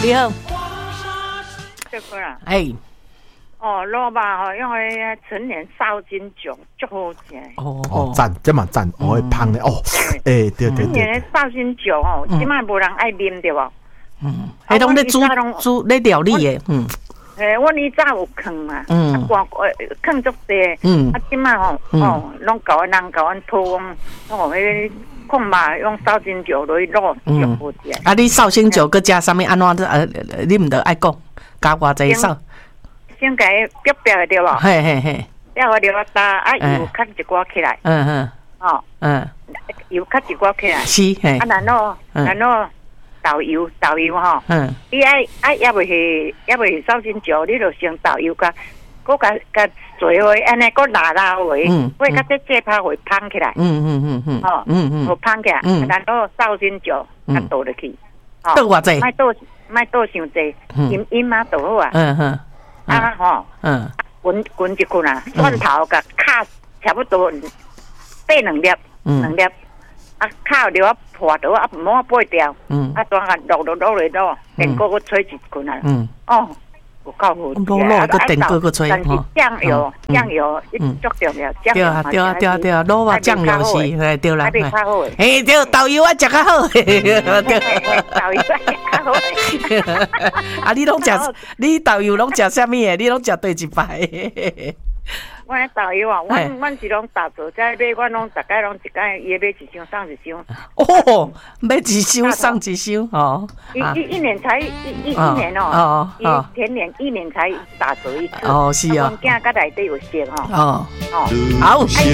你好， 这个啦， 哎， 哦，萝卜吼，用个陈年绍兴酒，足好食。 哦，赞，这嘛赞，会芳的哦。对对陈年对， 的绍兴酒吼，即摆无人爱啉对无？ 迄拢咧煮咧料理的， 阮以早有坑嘛，坑足济，即摆吼，拢搞人搞阮拖，迄看嘛，用绍兴酒落去卤，足好食。 啊，你绍兴酒佮加啥物安怎？你毋得爱讲，加偌济绍。 先甲伊煸的对无？ 嘿嘿嘿， 煸的了打，啊油较一寡起来，油较一寡起来， 是嘿， 啊然后豆油吼，你爱也袂是绍兴酒，你就先豆油甲做伙安尼，搁拉回，会甲这拍会芳起来，好芳起来，然后绍兴酒甲倒落去， 倒偌济？ 莫倒伤济，饮嘛倒好啊，滚一滚啊，蒜头甲卡差不多8-2粒，啊烤了啊破到啊莫8条，啊当下落落，电锅去吹一滚啊，有够好吃。 卤个电锅去吹， 但是酱油足重要，酱油对，卤啊酱油是，对啦， 较好诶。 对，豆油啊食较好，对， 豆油较好。 啊，你豆油拢食啥物诶？你拢食对一排？ 我豆油啊，阮是拢打折在买，阮拢大概拢一概伊买一箱送一箱。 哦，买一箱送一箱哦。 一年才一年哦，全年一年才打折一次。 哦，是啊。 我囝甲内底有剩哦。 好。